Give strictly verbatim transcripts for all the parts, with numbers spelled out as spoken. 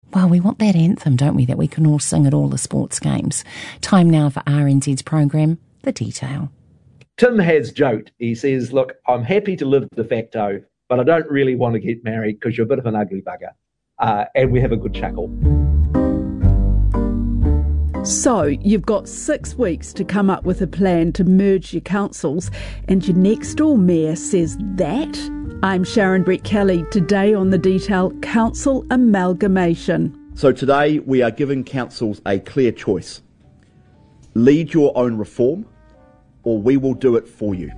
Well, we want that anthem, don't we, that we can all sing at all the sports games. Time now for R N Z's program, The Detail. Tim has joked. He says, look, I'm happy to live de facto, but I don't really want to get married because you're a bit of an ugly bugger. Uh, and we have a good chuckle. So, you've got six weeks to come up with a plan to merge your councils, and your next door mayor says that? I'm Sharon Brett-Kelly. Today on The Detail, council amalgamation. So today we are giving councils a clear choice. Lead your own reform, or we will do it for you.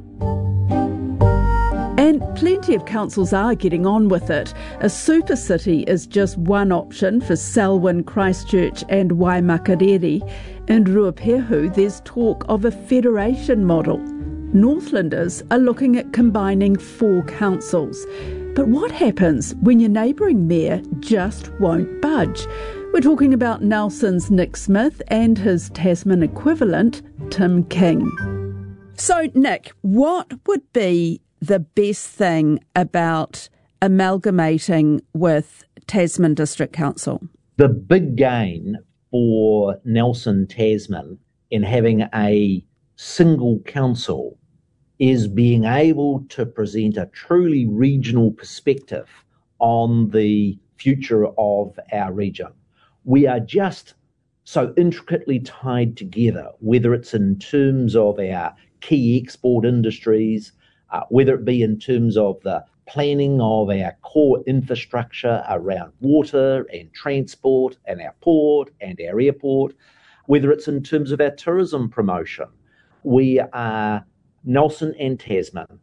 And plenty of councils are getting on with it. A super city is just one option for Selwyn, Christchurch and Waimakariri. In Ruapehu, there's talk of a federation model. Northlanders are looking at combining four councils. But what happens when your neighbouring mayor just won't budge? We're talking about Nelson's Nick Smith and his Tasman equivalent, Tim King. So, Nick, what would be the best thing about amalgamating with Tasman District Council? The big gain for Nelson Tasman in having a single council is being able to present a truly regional perspective on the future of our region. We are just so intricately tied together, whether it's in terms of our key export industries, uh, whether it be in terms of the planning of our core infrastructure around water and transport and our port and our airport, whether it's in terms of our tourism promotion. We are, Nelson and Tasman,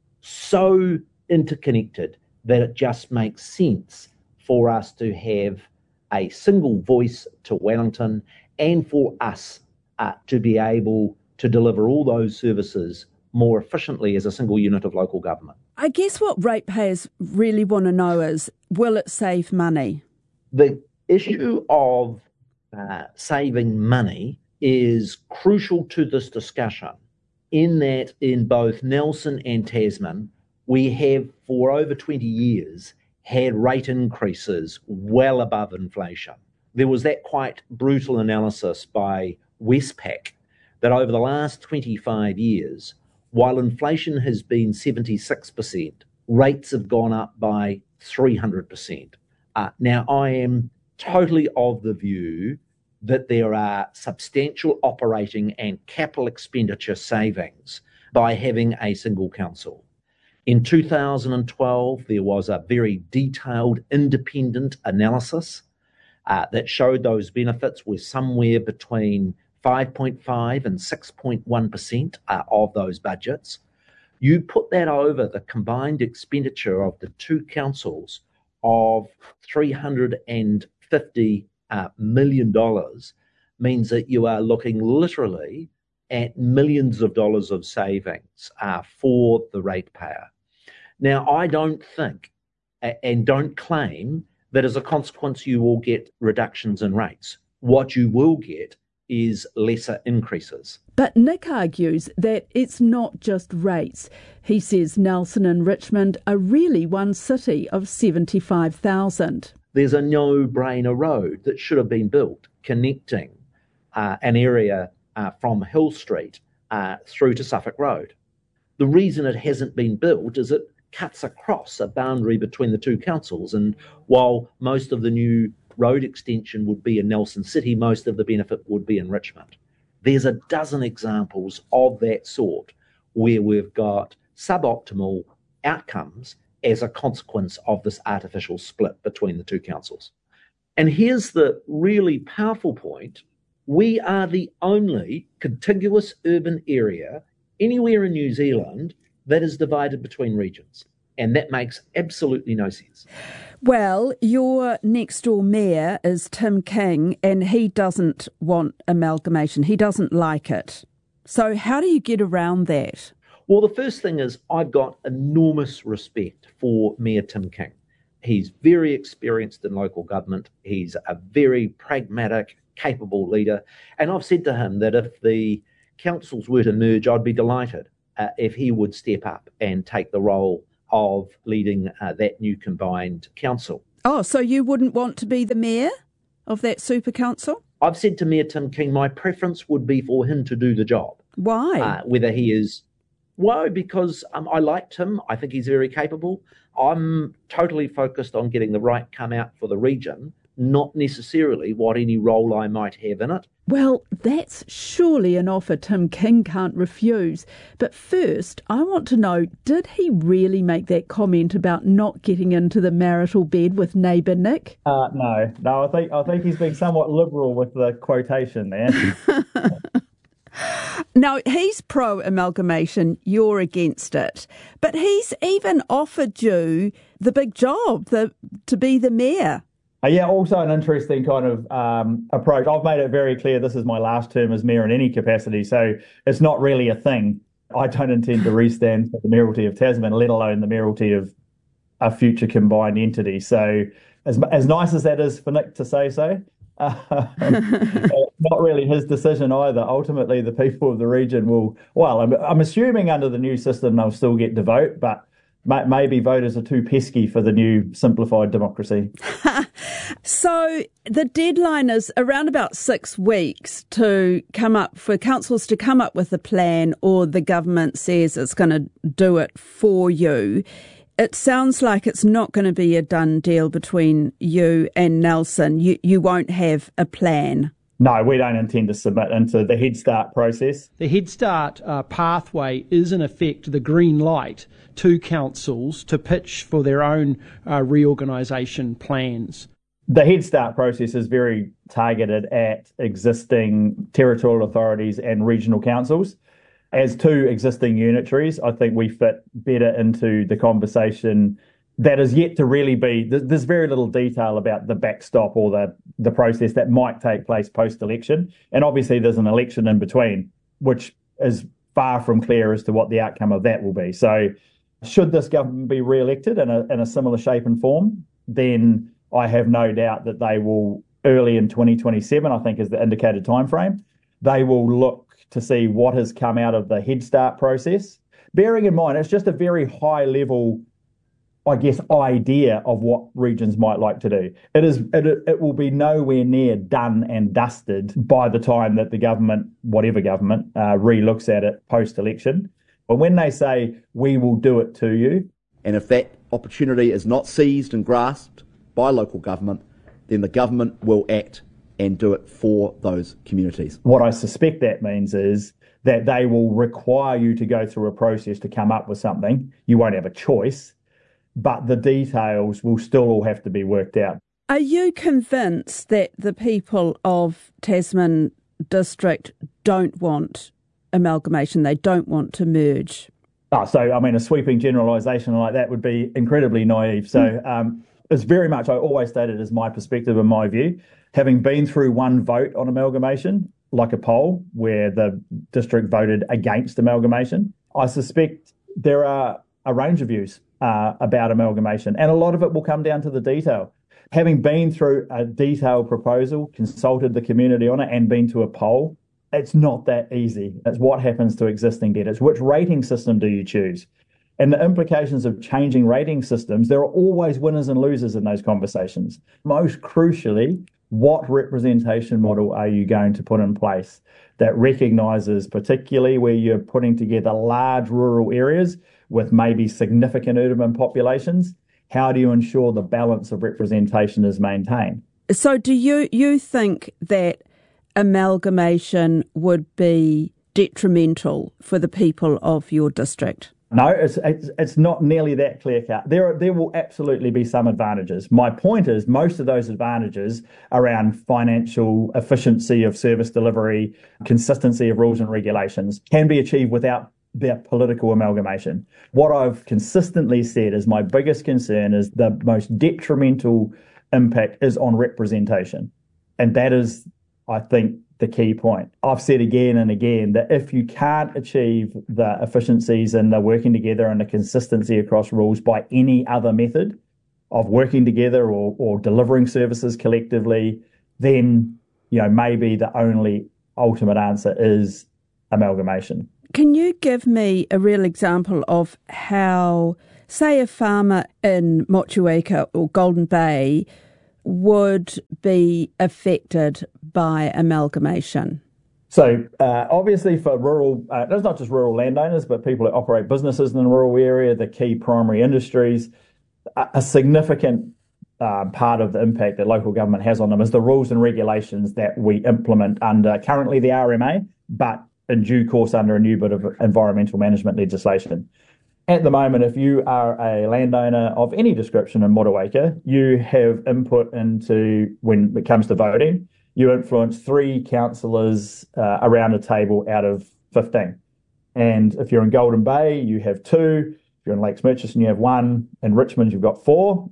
so interconnected that it just makes sense for us to have a single voice to Wellington and for us uh, to be able to deliver all those services more efficiently as a single unit of local government. I guess what ratepayers really want to know is, will it save money? The issue of uh, saving money is crucial to this discussion, in that in both Nelson and Tasman, we have for over twenty years had rate increases well above inflation. There was that quite brutal analysis by Westpac that over the last twenty-five years, while inflation has been seventy-six percent, rates have gone up by three hundred percent. Uh, now, I am totally of the view that there are substantial operating and capital expenditure savings by having a single council. In two thousand twelve, there was a very detailed independent analysis uh, that showed those benefits were somewhere between five point five and six point one percent uh, of those budgets. You put that over the combined expenditure of the two councils of three hundred fifty uh, million dollars, means that you are looking literally at millions of dollars of savings uh, for the ratepayer. Now, I don't think and don't claim that as a consequence you will get reductions in rates. What you will get is lesser increases. But Nick argues that it's not just rates. He says Nelson and Richmond are really one city of seventy-five thousand. There's a no-brainer road that should have been built connecting uh, an area uh, from Hill Street uh, through to Suffolk Road. The reason it hasn't been built is it cuts across a boundary between the two councils, and while most of the new road extension would be in Nelson City, most of the benefit would be in Richmond. There's a dozen examples of that sort where we've got suboptimal outcomes as a consequence of this artificial split between the two councils. And here's the really powerful point. We are the only contiguous urban area anywhere in New Zealand that is divided between regions. And that makes absolutely no sense. Well, your next door mayor is Tim King, and he doesn't want amalgamation. He doesn't like it. So how do you get around that? Well, the first thing is I've got enormous respect for Mayor Tim King. He's very experienced in local government. He's a very pragmatic, capable leader. And I've said to him that if the councils were to merge, I'd be delighted uh, if he would step up and take the role of leading uh, that new combined council. Oh, so you wouldn't want to be the mayor of that super council? I've said to Mayor Tim King, my preference would be for him to do the job. Why? Uh, whether he is, well, because um, I liked him. I think he's very capable. I'm totally focused on getting the right come out for the region, not necessarily what any role I might have in it. Well, that's surely an offer Tim King can't refuse. But first, I want to know, did he really make that comment about not getting into the marital bed with neighbour Nick? Uh, no, no. I think I think he's been somewhat liberal with the quotation there. No, he's pro-amalgamation, you're against it. But he's even offered you the big job, the to be the mayor. Uh, yeah, also an interesting kind of um, approach. I've made it very clear this is my last term as mayor in any capacity, so it's not really a thing. I don't intend to re-stand for the mayoralty of Tasman, let alone the mayoralty of a future combined entity. So as as nice as that is for Nick to say so, uh, it's not really his decision either. Ultimately, the people of the region will, well, I'm, I'm assuming under the new system they'll still get to vote, but maybe voters are too pesky for the new simplified democracy. So the deadline is around about six weeks to come up, for councils to come up with a plan, or the government says it's going to do it for you. It sounds like it's not going to be a done deal between you and Nelson. You, you won't have a plan. No, we don't intend to submit into the Head Start process. The Head Start uh, pathway is in effect the green light to councils to pitch for their own uh, reorganisation plans. The Head Start process is very targeted at existing territorial authorities and regional councils. As two existing unitaries, I think we fit better into the conversation that is yet to really be, there's very little detail about the backstop or the, the process that might take place post-election. And obviously there's an election in between, which is far from clear as to what the outcome of that will be. So should this government be re-elected in a, in a similar shape and form, then I have no doubt that they will, early in twenty twenty-seven, I think is the indicated timeframe, they will look to see what has come out of the Head Start process. Bearing in mind, it's just a very high level, I guess, idea of what regions might like to do. It is. It, it will be nowhere near done and dusted by the time that the government, whatever government, uh, re-looks at it post-election. But when they say, we will do it to you. And if that opportunity is not seized and grasped by local government, then the government will act and do it for those communities. What I suspect that means is that they will require you to go through a process to come up with something. You won't have a choice, but the details will still all have to be worked out. Are you convinced that the people of Tasman District don't want amalgamation? They don't want to merge? Oh, so, I mean, a sweeping generalisation like that would be incredibly naive. So um, it's very much, I always stated as my perspective and my view, having been through one vote on amalgamation, like a poll where the district voted against amalgamation, I suspect there are a range of views uh, about amalgamation, and a lot of it will come down to the detail. Having been through a detailed proposal, consulted the community on it, and been to a poll, it's not that easy. It's what happens to existing debt. It's which rating system do you choose? And the implications of changing rating systems, there are always winners and losers in those conversations. Most crucially, what representation model are you going to put in place that recognises, particularly where you're putting together large rural areas with maybe significant urban populations, how do you ensure the balance of representation is maintained? So do you, you think that amalgamation would be detrimental for the people of your district? No, it's, it's it's not nearly that clear cut. There there will absolutely be some advantages. My point is most of those advantages around financial efficiency of service delivery, consistency of rules and regulations can be achieved without that political amalgamation. What I've consistently said is my biggest concern is the most detrimental impact is on representation. And that is, I think, the key point. I've said again and again that if you can't achieve the efficiencies and the working together and the consistency across rules by any other method of working together or, or delivering services collectively, then, you know, maybe the only ultimate answer is amalgamation. Can you give me a real example of how say a farmer in Motueka or Golden Bay would be affected by amalgamation? So uh, obviously for rural, uh, there's not just rural landowners, but people that operate businesses in the rural area, the key primary industries, a, a significant uh, part of the impact that local government has on them is the rules and regulations that we implement under currently the R M A, but in due course under a new bit of environmental management legislation. At the moment, if you are a landowner of any description in Motueka, you have input into, when it comes to voting, you influence three councillors uh, around a table out of fifteen. And if you're in Golden Bay, you have two. If you're in Lakes Murchison, you have one. In Richmond, you've got four.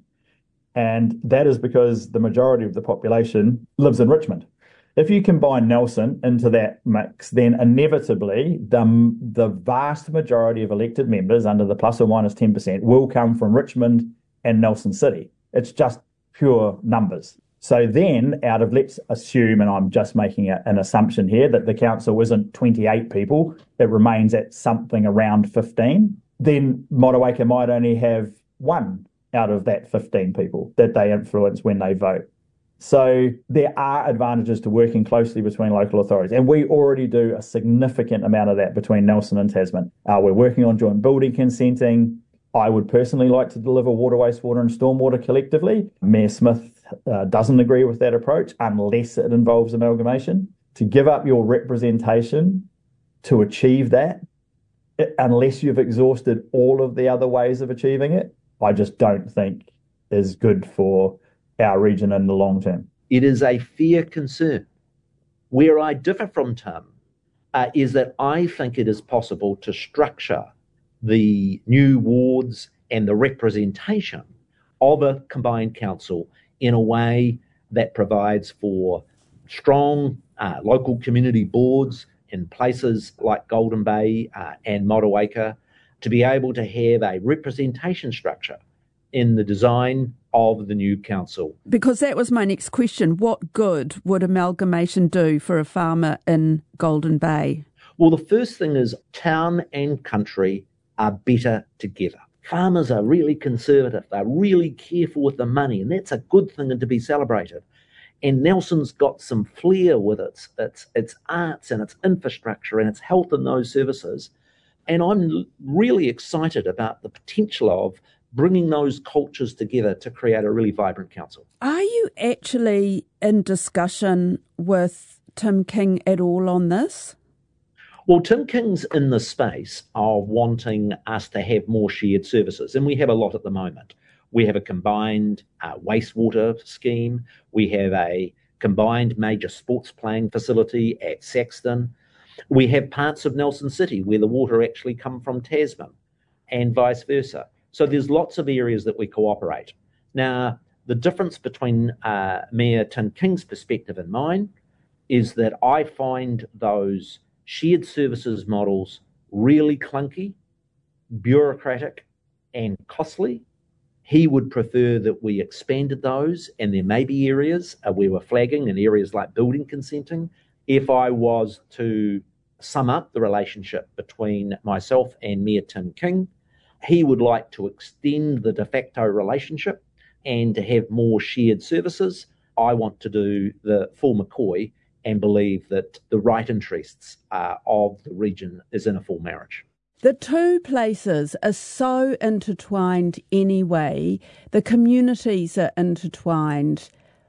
And that is because the majority of the population lives in Richmond. If you combine Nelson into that mix, then inevitably the, the vast majority of elected members under the plus or minus ten percent will come from Richmond and Nelson City. It's just pure numbers. So then, out of, let's assume, and I'm just making a, an assumption here, that the council isn't twenty-eight people, it remains at something around fifteen, then Motueka might only have one out of that fifteen people that they influence when they vote. So there are advantages to working closely between local authorities, and we already do a significant amount of that between Nelson and Tasman. Uh, we're working on joint building consenting. I would personally like to deliver water, wastewater and stormwater collectively. Mayor Smith uh, doesn't agree with that approach unless it involves amalgamation. To give up your representation to achieve that, it, unless you've exhausted all of the other ways of achieving it, I just don't think is good for our region in the long term. It is a fair concern. Where I differ from Tim uh, is that I think it is possible to structure the new wards and the representation of a combined council in a way that provides for strong uh, local community boards in places like Golden Bay uh, and Motueka to be able to have a representation structure in the design of the new council. Because that was my next question. What good would amalgamation do for a farmer in Golden Bay? Well, the first thing is town and country are better together. Farmers are really conservative. They're really careful with the money, and that's a good thing and to be celebrated. And Nelson's got some flair with its, its, its arts and its infrastructure and its health and those services. And I'm really excited about the potential of bringing those cultures together to create a really vibrant council. Are you actually in discussion with Tim King at all on this? Well, Tim King's in the space of wanting us to have more shared services, and we have a lot at the moment. We have a combined uh, wastewater scheme. We have a combined major sports playing facility at Saxton. We have parts of Nelson City where the water actually come from Tasman and vice versa. So there's lots of areas that we cooperate. Now, the difference between uh, Mayor Tim King's perspective and mine is that I find those shared services models really clunky, bureaucratic and costly. He would prefer that we expanded those, and there may be areas uh, where we're flagging in areas like building consenting. If I was to sum up the relationship between myself and Mayor Tim King, he would like to extend the de facto relationship and to have more shared services. I want to do the full McCoy and believe that the right interests uh, of the region is in a full marriage. The two places are so intertwined anyway. The communities are intertwined.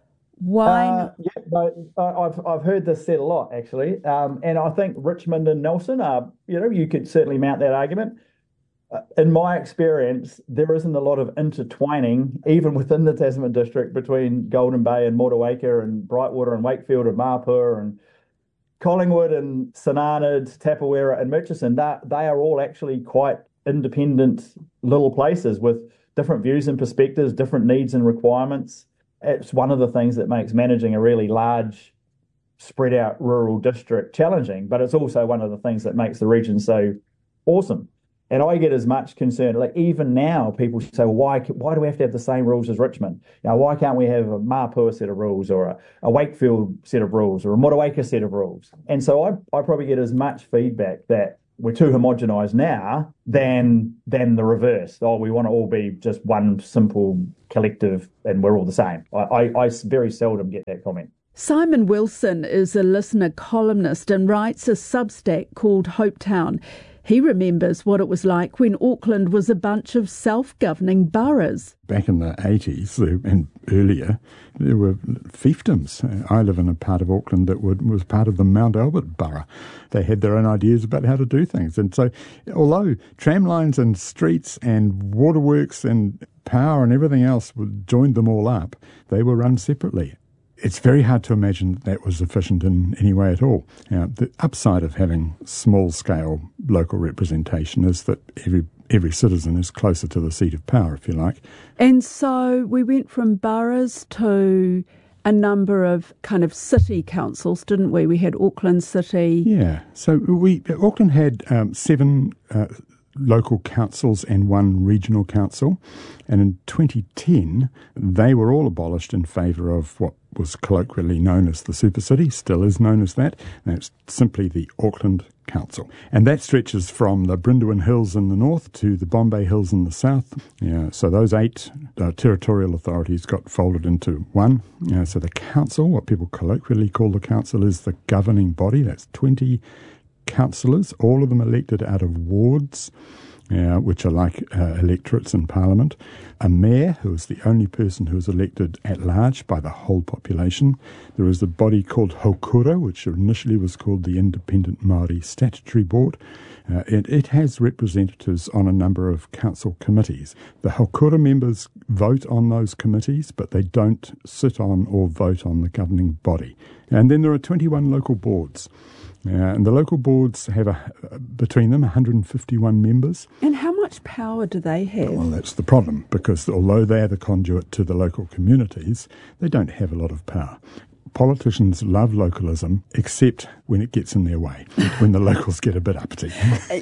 Why? Uh, yeah, no, I've I've heard this said a lot actually, um, and I think Richmond and Nelson are. You know, you could certainly mount that argument. Uh, in my experience, there isn't a lot of intertwining, even within the Tasman district, between Golden Bay and Motueka and Brightwater and Wakefield and Mapua and Collingwood and St Arnaud, Tapawera and Murchison. They, they are all actually quite independent little places with different views and perspectives, different needs and requirements. It's one of the things that makes managing a really large, spread out rural district challenging, but it's also one of the things that makes the region so awesome. And I get as much concern, like even now people say, well, why why do we have to have the same rules as Richmond? You know, why can't we have a Mapua set of rules or a, a Wakefield set of rules or a Motueka set of rules? And so I, I probably get as much feedback that we're too homogenised now than than the reverse. Oh, we want to all be just one simple collective and we're all the same. I, I, I very seldom get that comment. Simon Wilson is a listener columnist and writes a Substack called Hopetown. He remembers what it was like when Auckland was a bunch of self-governing boroughs. Back in the eighties and earlier, there were fiefdoms. I live in a part of Auckland that would, was part of the Mount Albert borough. They had their own ideas about how to do things. And so, although tram lines and streets and waterworks and power and everything else joined them all up, they were run separately. It's very hard to imagine that, that was efficient in any way at all. Now, the upside of having small-scale local representation is that every every citizen is closer to the seat of power, if you like. And so we went from boroughs to a number of kind of city councils, didn't we? We had Auckland City. Yeah. So we Auckland had um, seven uh, local councils and one regional council. And in twenty ten, they were all abolished in favour of what was colloquially known as the Super City, still is known as that. And it's simply the Auckland Council. And that stretches from the Brindlewood Hills in the north to the Bombay Hills in the south. Yeah, so those eight uh, territorial authorities got folded into one. Yeah, so the council, what people colloquially call the council, is the governing body. That's twenty councillors, all of them elected out of wards, uh, which are like uh, electorates in Parliament. A mayor, who is the only person who is elected at large by the whole population. There is a body called Haukura, which initially was called the Independent Māori Statutory Board. Uh, it, it has representatives on a number of council committees. The Haukura members vote on those committees, but they don't sit on or vote on the governing body. And then there are twenty-one local boards. Uh, and the local boards have, a, between them, one hundred fifty-one members. And how much power do they have? Well, that's the problem, because although they're the conduit to the local communities, they don't have a lot of power. Politicians love localism, except when it gets in their way, when the locals get a bit uppity.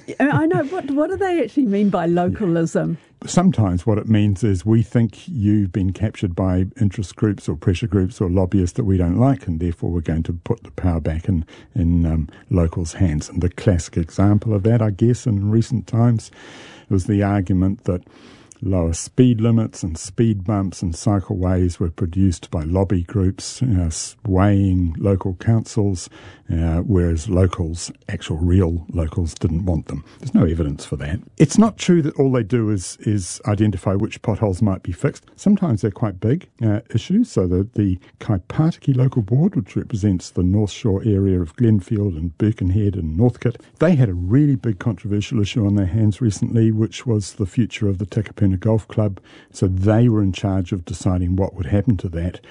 I know. What, what do they actually mean by localism? Yeah. Sometimes what it means is we think you've been captured by interest groups or pressure groups or lobbyists that we don't like, and therefore we're going to put the power back in, in um, locals' hands. And the classic example of that, I guess, in recent times was the argument that lower speed limits and speed bumps and cycleways were produced by lobby groups, uh, swaying local councils, uh, whereas locals, actual real locals, didn't want them. There's no evidence for that. It's not true that all they do is is identify which potholes might be fixed. Sometimes they're quite big uh, issues. So the, the Kaipātiki Local Board, which represents the North Shore area of Glenfield and Birkenhead and Northcote, they had a really big controversial issue on their hands recently, which was the future of the Takapuna Golf Club. So they were in charge of deciding what would happen to that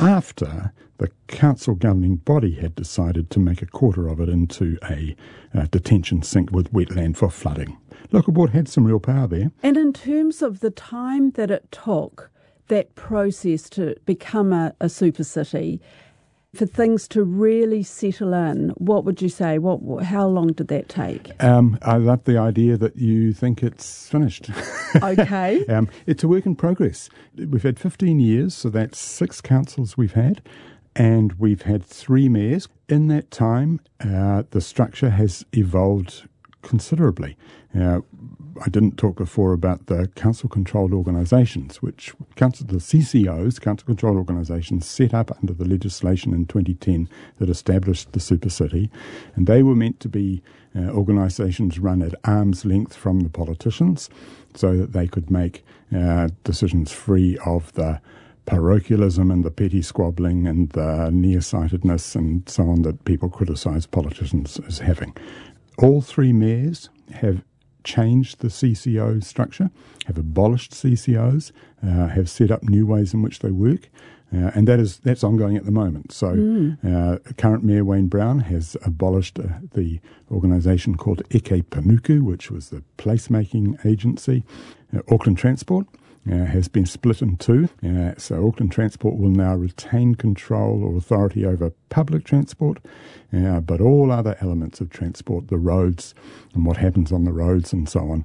after the council governing body had decided to make a quarter of it into a uh, detention sink with wetland for flooding. Local board had some real power there. And in terms of the time that it took, that process to become a, a super city, for things to really settle in, what would you say? What? How long did that take? Um, I love the idea that you think it's finished. Okay. um, it's a work in progress. We've had fifteen years, so that's six councils we've had, and we've had three mayors. In that time, uh, the structure has evolved considerably. Uh, I didn't talk before about the council-controlled organisations, which council, the C C Os, council-controlled organisations, set up under the legislation in twenty ten that established the super city, and they were meant to be uh, organisations run at arm's length from the politicians, so that they could make uh, decisions free of the parochialism and the petty squabbling and the nearsightedness and so on that people criticise politicians as having. All three mayors have changed the C C O structure, have abolished C C Os, uh, have set up new ways in which they work, uh, and that is that's ongoing at the moment. So mm. uh, current Mayor Wayne Brown has abolished uh, the organisation called Eke Panuku, which was the placemaking agency. Uh, Auckland Transport Uh, has been split in two. Uh, so Auckland Transport will now retain control or authority over public transport, uh, but all other elements of transport, the roads and what happens on the roads and so on,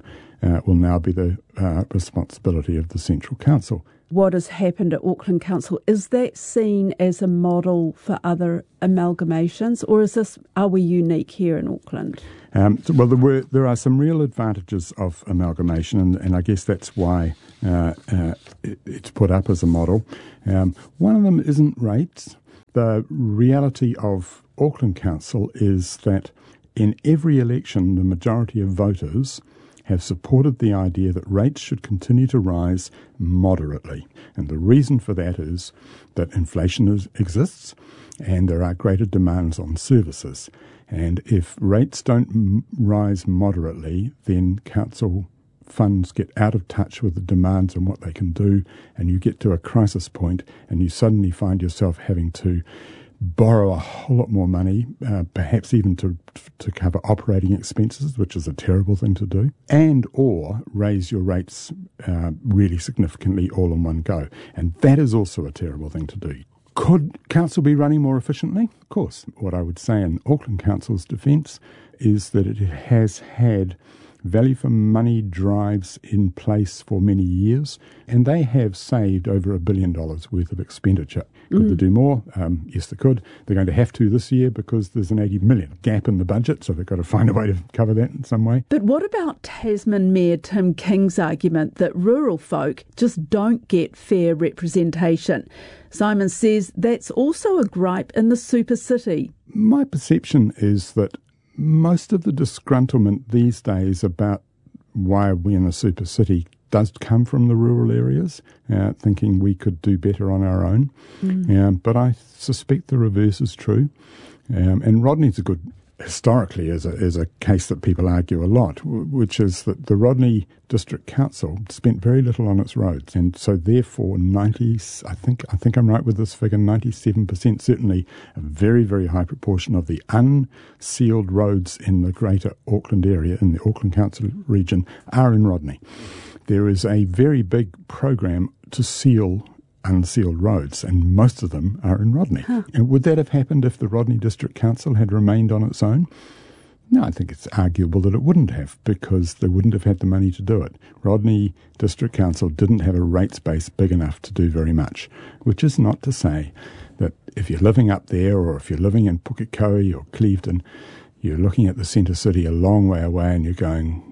uh, will now be the uh, responsibility of the Central Council. What has happened at Auckland Council, is that seen as a model for other amalgamations, or is this, are we unique here in Auckland? Um, so, well, there, were, there are some real advantages of amalgamation, and, and I guess that's why uh, uh, it, it's put up as a model. Um, one of them isn't rates. The reality of Auckland Council is that in every election, the majority of voters have supported the idea that rates should continue to rise moderately. And the reason for that is that inflation is, exists and there are greater demands on services. And if rates don't m- rise moderately, then council funds get out of touch with the demands and what they can do, and you get to a crisis point and you suddenly find yourself having to borrow a whole lot more money, uh, perhaps even to to cover operating expenses, which is a terrible thing to do, and or raise your rates uh, really significantly all in one go. And that is also a terrible thing to do. Could council be running more efficiently? Of course. What I would say in Auckland Council's defence is that it has had value for money drives in place for many years, and they have saved over a billion dollars worth of expenditure. Could mm. they do more? Um, yes, they could. They're going to have to this year because there's an eighty million gap in the budget, so they've got to find a way to cover that in some way. But what about Tasman Mayor Tim King's argument that rural folk just don't get fair representation? Simon says that's also a gripe in the super city. My perception is that most of the disgruntlement these days about why we're in a super city does come from the rural areas, uh, thinking we could do better on our own. Mm. Um, but I suspect the reverse is true. Um, and Rodney's a good, historically, is a, is a case that people argue a lot, w- which is that the Rodney District Council spent very little on its roads. And so therefore, ninety, I think, I think I'm right with this figure, ninety-seven percent, certainly a very, very high proportion of the unsealed roads in the greater Auckland area, in the Auckland Council region, are in Rodney. There is a very big program to seal unsealed roads, and most of them are in Rodney. Huh. And would that have happened if the Rodney District Council had remained on its own? No, I think it's arguable that it wouldn't have, because they wouldn't have had the money to do it. Rodney District Council didn't have a rates base big enough to do very much, which is not to say that if you're living up there, or if you're living in Pukekohe or Clevedon, you're looking at the centre city a long way away and you're going,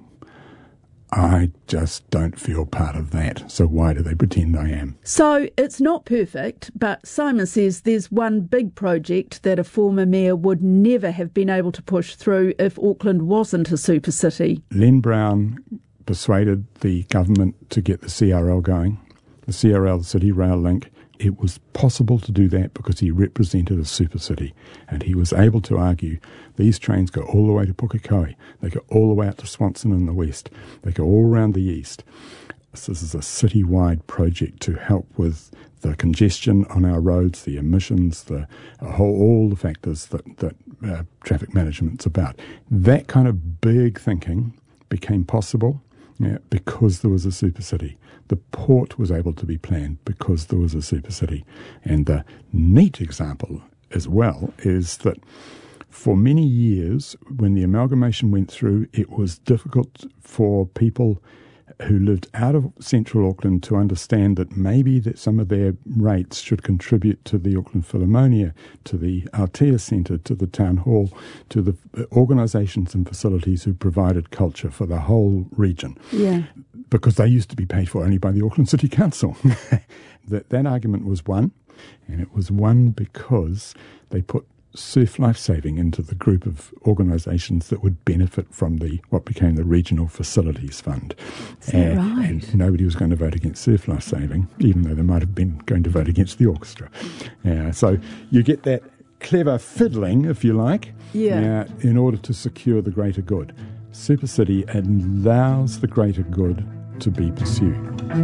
I just don't feel part of that, so why do they pretend I am? So it's not perfect, but Simon says there's one big project that a former mayor would never have been able to push through if Auckland wasn't a super city. Len Brown persuaded the government to get the C R L going, the C R L, the City Rail Link. It was possible to do that because he represented a super city, and he was able to argue these trains go all the way to Pukekohe, they go all the way out to Swanson in the west, they go all around the east. This is a city-wide project to help with the congestion on our roads, the emissions, the whole, all the factors that, that uh, traffic management's about. That kind of big thinking became possible yeah, because there was a super city. The port was able to be planned because there was a super city. And the neat example as well is that for many years, when the amalgamation went through, it was difficult for people who lived out of central Auckland to understand that maybe that some of their rates should contribute to the Auckland Philharmonia, to the Aotea Centre, to the Town Hall, to the organisations and facilities who provided culture for the whole region. Yeah. Because they used to be paid for only by the Auckland City Council. that, that argument was won, and it was won because they put Surf Lifesaving into the group of organisations that would benefit from the what became the Regional Facilities Fund. Is that and, right? and nobody was going to vote against Surf Lifesaving, even though they might have been going to vote against the orchestra. Uh, so you get that clever fiddling, if you like, yeah. uh, in order to secure the greater good. Super City allows the greater good to be pursued.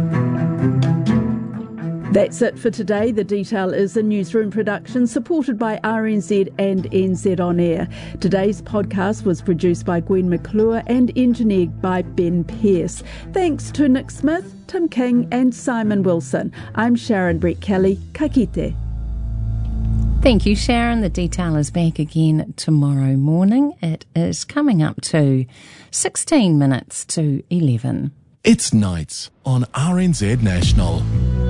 That's it for today. The Detail is a newsroom production supported by R N Z and N Z On Air. Today's podcast was produced by Gwen McClure and engineered by Ben Pearce. Thanks to Nick Smith, Tim King and Simon Wilson. I'm Sharon Brett Kelly. Ka kite. Thank you, Sharon. The detail is back again tomorrow morning. It is coming up to sixteen minutes to eleven. It's Nights on R N Z National.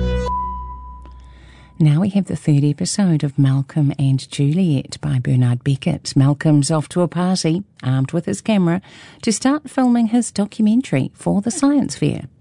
Now we have the third episode of Malcolm and Juliet by Bernard Beckett. Malcolm's off to a party, armed with his camera, to start filming his documentary for the science fair.